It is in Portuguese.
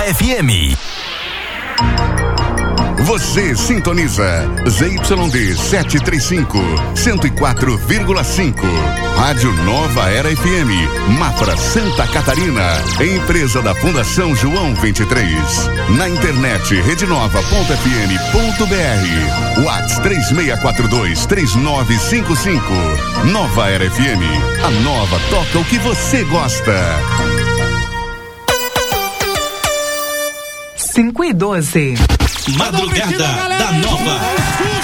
FM. Você sintoniza ZYD 735, 104,5. Rádio Nova Era FM, Mafra, Santa Catarina. Empresa da Fundação João 23. Na internet, redenova.fm.br. WhatsApp 3642-3955. Nova Era FM. A nova toca o que você gosta. 5:12. Madrugada da Nova.